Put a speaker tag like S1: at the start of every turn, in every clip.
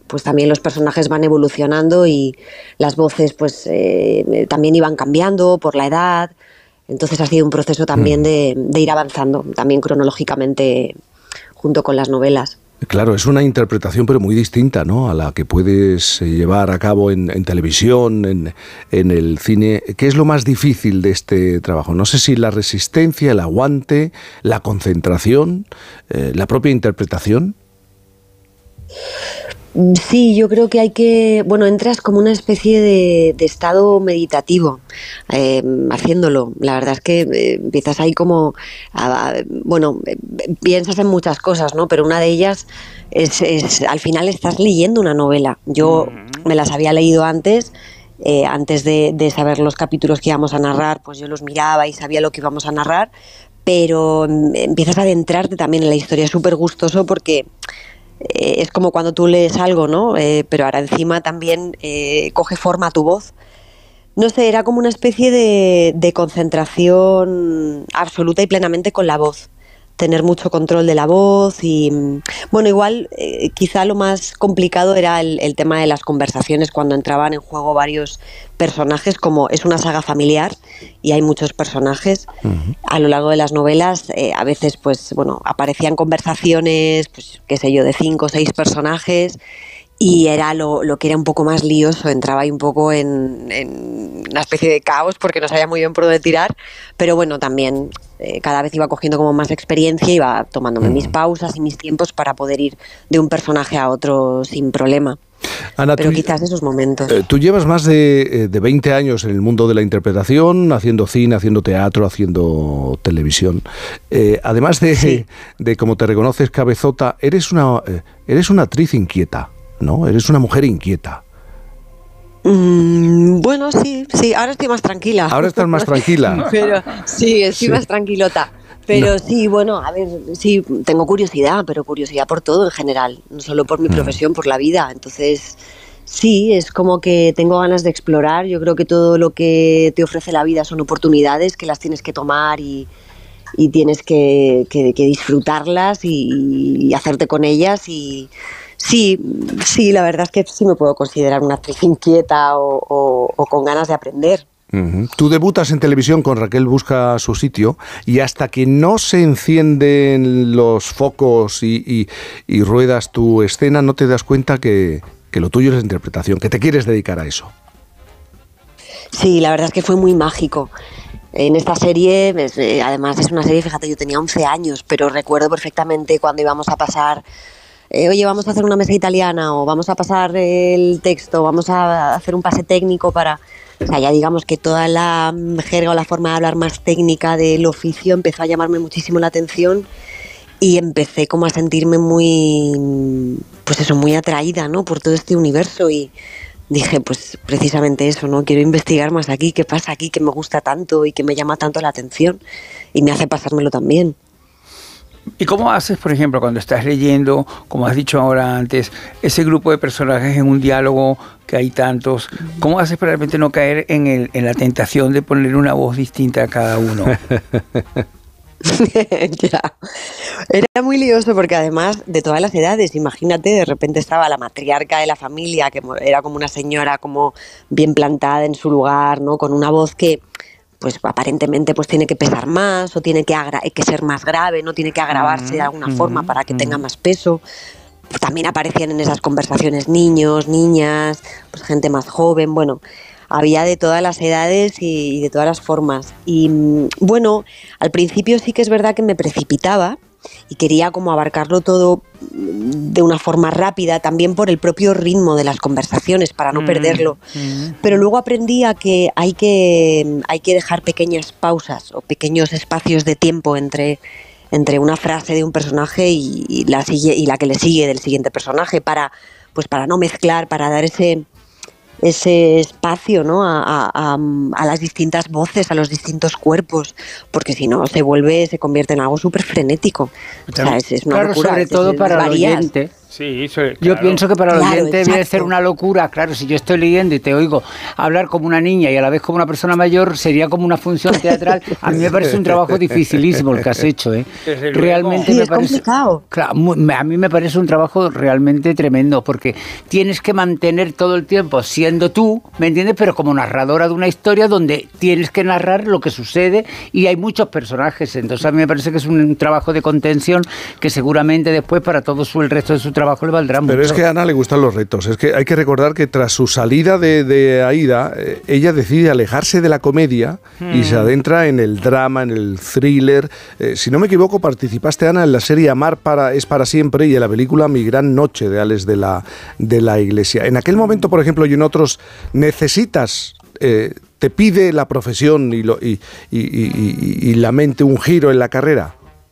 S1: pues también los personajes van evolucionando y las voces pues también iban cambiando por la edad. Entonces ha sido un proceso también de ir avanzando, también cronológicamente junto con las novelas.
S2: Claro, es una interpretación pero muy distinta, ¿no?, a la que puedes llevar a cabo en televisión, en el cine. ¿Qué es lo más difícil de este trabajo? No sé si la resistencia, el aguante, la concentración, la propia interpretación.
S1: Sí, yo creo que entras como una especie de estado meditativo haciéndolo. La verdad es que empiezas ahí como, piensas en muchas cosas, ¿no? Pero una de ellas es al final estás leyendo una novela. Yo me las había leído antes de saber los capítulos que íbamos a narrar, pues yo los miraba y sabía lo que íbamos a narrar, pero empiezas a adentrarte también en la historia. Es súper gustoso porque es como cuando tú lees algo, ¿no? Pero ahora encima también coge forma tu voz. No sé, era como una especie de concentración absoluta y plenamente con la voz. Tener mucho control de la voz y, bueno, igual quizá lo más complicado era el tema de las conversaciones cuando entraban en juego varios personajes, como es una saga familiar y hay muchos personajes. A lo largo de las novelas a veces pues bueno, aparecían conversaciones, pues qué sé yo, de 5 o 6 personajes. Y era lo que era un poco más lioso, entraba ahí un poco en una especie de caos porque no sabía muy bien por dónde tirar, pero bueno, también cada vez iba cogiendo como más experiencia, iba tomándome mis pausas y mis tiempos para poder ir de un personaje a otro sin problema.
S2: Ana,
S1: pero quizás esos momentos.
S2: Tú llevas más de 20 años en el mundo de la interpretación, haciendo cine, haciendo teatro, haciendo televisión. Además de, como te reconoces, cabezota, eres una actriz inquieta, ¿no? Eres una mujer inquieta.
S1: Bueno, sí, ahora estoy más tranquila.
S2: Ahora estás más tranquila.
S1: Pero sí, estoy más tranquilota. Pero sí, bueno, a ver, sí, tengo curiosidad, pero curiosidad por todo en general, no solo por mi profesión, por la vida. Entonces, sí, es como que tengo ganas de explorar. Yo creo que todo lo que te ofrece la vida son oportunidades que las tienes que tomar y tienes que disfrutarlas y hacerte con ellas. Y sí, la verdad es que sí me puedo considerar una actriz inquieta o con ganas de aprender.
S2: Tú debutas en televisión con Raquel busca su sitio y hasta que no se encienden los focos y ruedas tu escena no te das cuenta que lo tuyo es la interpretación, que te quieres dedicar a eso.
S1: Sí, la verdad es que fue muy mágico. En esta serie, además es una serie, fíjate, yo tenía 11 años, pero recuerdo perfectamente cuando íbamos a pasar, oye, vamos a hacer una mesa italiana o vamos a pasar el texto, vamos a hacer un pase técnico para... O sea, ya digamos que toda la jerga o la forma de hablar más técnica del oficio empezó a llamarme muchísimo la atención y empecé como a sentirme muy, pues eso, muy atraída, ¿no?, por todo este universo y dije, pues precisamente eso, ¿no? Quiero investigar más aquí, qué pasa aquí, que me gusta tanto y que me llama tanto la atención y me hace pasármelo también.
S3: ¿Y cómo haces, por ejemplo, cuando estás leyendo, como has dicho ahora antes, ese grupo de personajes en un diálogo que hay tantos? ¿Cómo haces para realmente no caer en la tentación de poner una voz distinta a cada uno?
S1: Ya. Era muy lioso porque además de todas las edades, imagínate, de repente estaba la matriarca de la familia, que era como una señora como bien plantada en su lugar, ¿no?, con una voz que pues aparentemente pues tiene que pesar más o tiene que ser más grave, no tiene que agravarse de alguna forma para que tenga más peso. También aparecían en esas conversaciones niños, niñas, pues gente más joven, bueno, había de todas las edades y de todas las formas. Y bueno, al principio sí que es verdad que me precipitaba y quería como abarcarlo todo de una forma rápida, también por el propio ritmo de las conversaciones, para no perderlo. Pero luego aprendí a que hay que dejar pequeñas pausas o pequeños espacios de tiempo entre una frase de un personaje y la que le sigue del siguiente personaje, para no mezclar, para dar ese espacio, ¿no?, a las distintas voces, a los distintos cuerpos, porque si no se convierte en algo súper frenético. O sea, es una locura.
S4: Sobre todo para el oyente.
S3: Sí,
S4: claro. Yo pienso que para el oyente debe ser una locura. Claro, si yo estoy leyendo y te oigo hablar como una niña y a la vez como una persona mayor, sería como una función teatral. A mí me parece un trabajo dificilísimo el que has hecho, ¿eh? Realmente
S1: sí,
S4: me
S1: es
S4: parece
S1: complicado.
S4: Claro, a mí me parece un trabajo realmente tremendo, porque tienes que mantener todo el tiempo siendo tú, ¿me entiendes? Pero como narradora de una historia donde tienes que narrar lo que sucede y hay muchos personajes. Entonces a mí me parece que es un trabajo de contención que seguramente después para todo el resto de su trabajo le valdrá mucho.
S2: Pero es que a Ana le gustan los retos. Es que hay que recordar que tras su salida de Aída, ella decide alejarse de la comedia y se adentra en el drama, en el thriller. Si no me equivoco, participaste, Ana, en la serie Amar es para siempre y en la película Mi gran noche de Alex de la Iglesia. En aquel momento, por ejemplo, y en otros, necesitas... ¿te pide la profesión y la mente un giro en la carrera?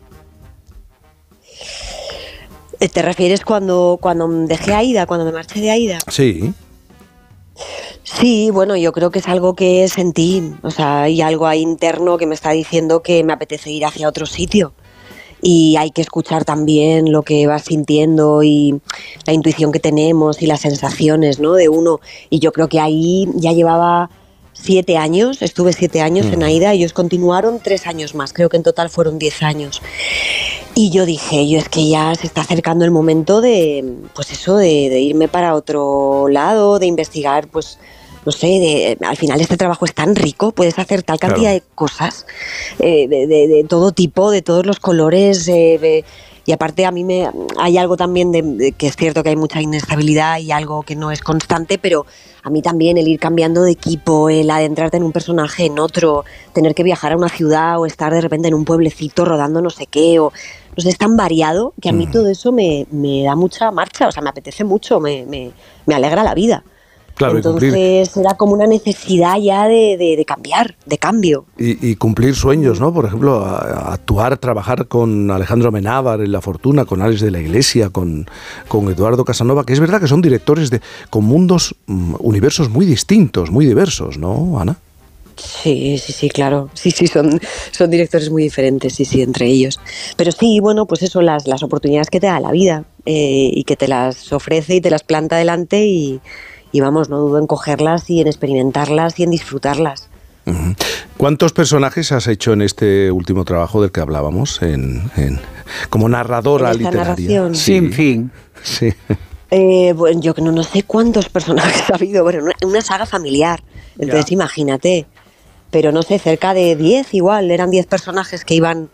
S1: ¿Te refieres cuando dejé Aída, cuando me marché de Aída?
S2: Sí.
S1: Sí, bueno, yo creo que es algo que sentí, o sea, hay algo ahí interno que me está diciendo que me apetece ir hacia otro sitio. Y hay que escuchar también lo que vas sintiendo y la intuición que tenemos y las sensaciones, ¿no?, de uno. Y yo creo que ahí ya llevaba 7 años, estuve 7 años en Aída y ellos continuaron 3 años más, creo que en total fueron 10 años. Y yo dije, es que ya se está acercando el momento de, pues eso, de irme para otro lado, de investigar, pues, no sé, al final este trabajo es tan rico, puedes hacer tal cantidad de cosas, de todo tipo, de todos los colores, y aparte a mí hay algo también de que es cierto que hay mucha inestabilidad y algo que no es constante, pero a mí también el ir cambiando de equipo, el adentrarte en un personaje, en otro, tener que viajar a una ciudad o estar de repente en un pueblecito rodando no sé qué, o no sé, es tan variado que a mí todo eso me da mucha marcha, o sea, me apetece mucho, me alegra la vida.
S2: Claro,
S1: entonces era como una necesidad ya de cambiar, de cambio.
S2: Y cumplir sueños, ¿no? Por ejemplo, actuar, trabajar con Alejandro Amenábar en La Fortuna, con Alex de la Iglesia, con Eduardo Casanova, que es verdad que son directores con mundos, universos muy distintos, muy diversos, ¿no, Ana?
S1: Sí, claro. Sí, son directores muy diferentes, sí, entre ellos. Pero sí, bueno, pues eso, las oportunidades que te da la vida y que te las ofrece y te las planta delante y vamos, no dudo en cogerlas y en experimentarlas y en disfrutarlas.
S2: ¿Cuántos personajes has hecho en este último trabajo del que hablábamos, como narradora
S1: en esta
S2: literaria?
S1: Narración.
S4: Sin fin.
S2: Sí.
S1: Bueno, yo no sé cuántos personajes ha habido, bueno, una saga familiar, entonces imagínate, pero no sé, cerca de 10 igual, eran 10 personajes que iban...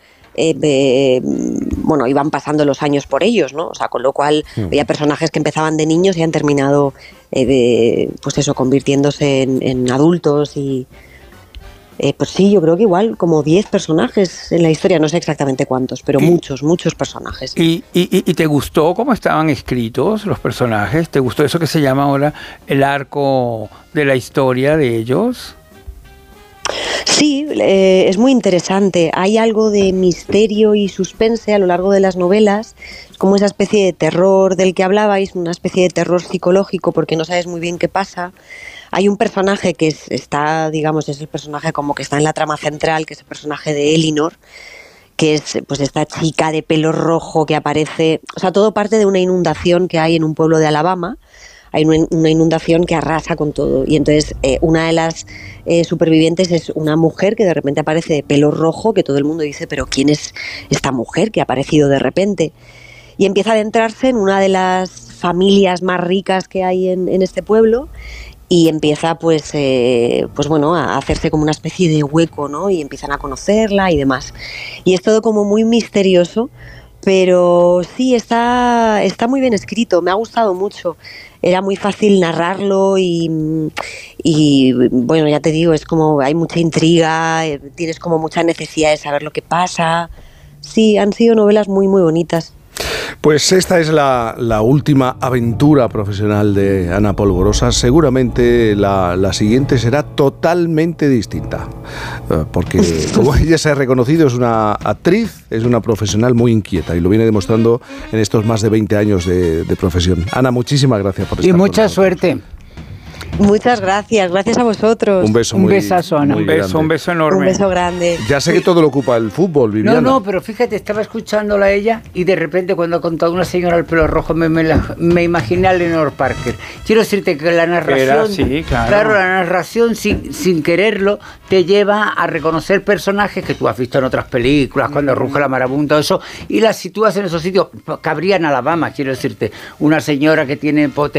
S1: iban pasando los años por ellos, ¿no? O sea, con lo cual había personajes que empezaban de niños y han terminado, pues eso, convirtiéndose en adultos y... pues sí, yo creo que igual como 10 personajes en la historia, no sé exactamente cuántos, pero muchos personajes.
S3: ¿Y te gustó cómo estaban escritos los personajes? ¿Te gustó eso que se llama ahora el arco de la historia de ellos?
S1: Sí, es muy interesante. Hay algo de misterio y suspense a lo largo de las novelas. Es como esa especie de terror del que hablabais, una especie de terror psicológico porque no sabes muy bien qué pasa. Hay un personaje que es el personaje como que está en la trama central, que es el personaje de Elinor, que es pues esta chica de pelo rojo que aparece... O sea, todo parte de una inundación que hay en un pueblo de Alabama. Hay una inundación que arrasa con todo y entonces una de las supervivientes es una mujer que de repente aparece de pelo rojo, que todo el mundo dice, pero ¿quién es esta mujer que ha aparecido de repente? Y empieza a adentrarse en una de las familias más ricas que hay en este pueblo y empieza a hacerse como una especie de hueco, ¿no? Y empiezan a conocerla y demás. Y es todo como muy misterioso, pero sí, está muy bien escrito, me ha gustado mucho. Era muy fácil narrarlo y bueno, ya te digo, es como hay mucha intriga, tienes como mucha necesidad de saber lo que pasa. Sí, han sido novelas muy, muy bonitas.
S2: Pues esta es la última aventura profesional de Ana Polvorosa. Seguramente la siguiente será totalmente distinta, porque como ella se ha reconocido, es una actriz, es una profesional muy inquieta y lo viene demostrando en estos más de 20 años de profesión. Ana, muchísimas gracias por estar
S4: con nosotros. Y mucha suerte.
S1: Muchas gracias a vosotros.
S2: Un beso
S4: Un
S2: muy
S4: besazo, Ana.
S2: muy grande.
S3: Un beso enorme.
S1: Un beso grande.
S2: Ya sé que todo lo ocupa el fútbol, Viviana.
S4: No, pero fíjate, estaba escuchándola a ella y de repente cuando ha contado una señora al pelo rojo me imaginé a Lenore Parker. Quiero decirte que la narración,
S3: Sí, claro.
S4: la narración sin quererlo te lleva a reconocer personajes que tú has visto en otras películas, cuando ruge la marabunta, todo eso, y las sitúas en esos sitios. Cabría en Alabama, quiero decirte, una señora que tiene potencia